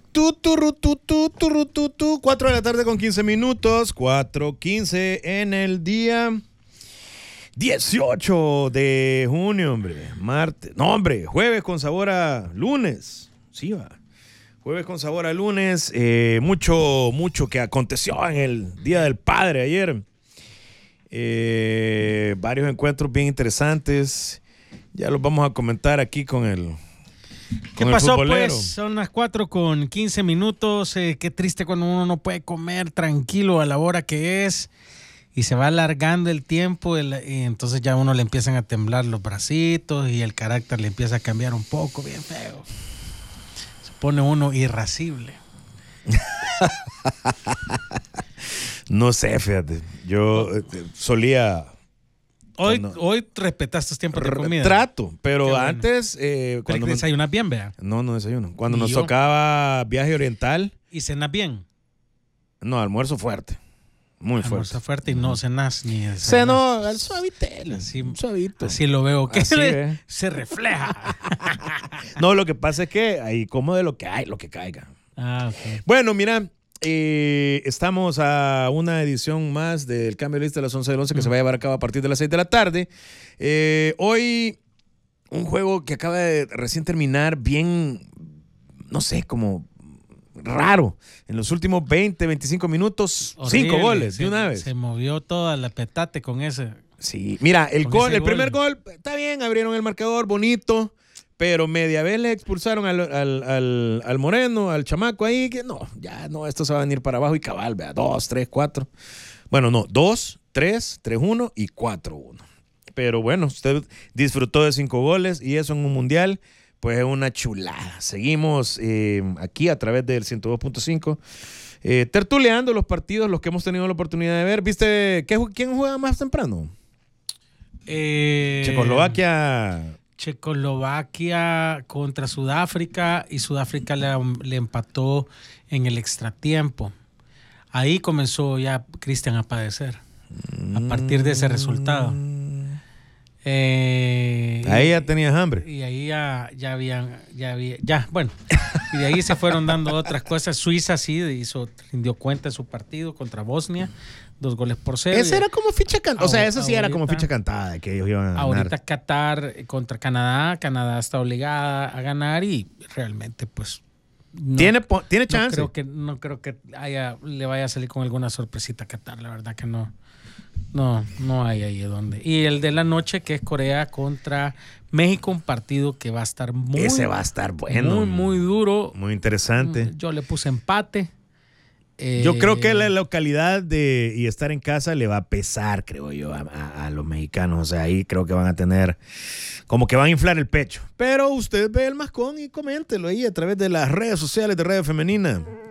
Tu, 4 de la tarde con 15 minutos, 4:15 en el día 18 de junio, hombre, martes, no, hombre, jueves con sabor a lunes, sí va, jueves con sabor a lunes, mucho que aconteció en el Día del Padre ayer, varios encuentros bien interesantes, ya los vamos a comentar aquí con el... ¿Qué pasó, pues? Son las 4:15. Qué triste cuando uno no puede comer tranquilo a la hora que es y se va alargando el tiempo y entonces ya a uno le empiezan a temblar los bracitos y el carácter le empieza a cambiar un poco, bien feo. Se pone uno irascible. No sé, fíjate. Yo solía... Hoy respetaste tus tiempos de comida. Trato, pero antes... cuando desayunas bien, vea. No desayuno. Cuando nos tocaba viaje oriental... ¿Y cenas bien? No, almuerzo fuerte. Muy fuerte. Almuerzo fuerte y no cenas ni desayunas. Ceno al suavitel. Suavito. Así lo veo. Que se refleja. No, lo que pasa es que ahí como de lo que hay, lo que caiga. Okay. Bueno, mira... estamos a una edición más del Cambio de Lista de las 11 del 11 que se va a llevar a cabo a partir de las 6 de la tarde. Hoy un juego que acaba de recién terminar bien, no sé, como raro. En los últimos 20, 25 minutos, horrible, 5 goles de una vez. Se movió toda la petate con ese. Sí, mira, el primer gol, está bien, abrieron el marcador, bonito. Pero media vez le expulsaron al Moreno, al chamaco ahí, que no, esto se va a venir para abajo y cabal, vea, 2, 3, 4. Bueno, no, 2, 3, 3-1 y 4-1. Pero bueno, usted disfrutó de 5 goles y eso en un mundial, pues es una chulada. Seguimos aquí a través del 102.5, tertuleando los partidos, los que hemos tenido la oportunidad de ver. ¿Viste quién juega más temprano? Checoslovaquia contra Sudáfrica y Sudáfrica le empató en el extratiempo. Ahí comenzó ya Cristian a padecer a partir de ese resultado. Ahí ya tenías hambre. Y ahí ya bueno. Y de ahí se fueron dando otras cosas. Suiza sí rindió cuenta de su partido contra Bosnia. 2-0. Ese era como ficha cantada. O sea, eso sí era como ficha cantada que ellos iban a ganar. Ahorita Qatar contra Canadá. Canadá está obligada a ganar y realmente pues no, ¿Tiene chance? No creo que le vaya a salir con alguna sorpresita a Qatar. La verdad que no hay ahí donde. Y el de la noche, que es Corea contra México, un partido que va a estar ese va a estar bueno. Muy, muy duro. Muy interesante. Yo le puse empate. Yo creo que la localidad y estar en casa le va a pesar, creo yo, a los mexicanos. O sea, ahí creo que van a tener, como que van a inflar el pecho. Pero usted ve el mascón y coméntelo ahí a través de las redes sociales de Radio Femenina.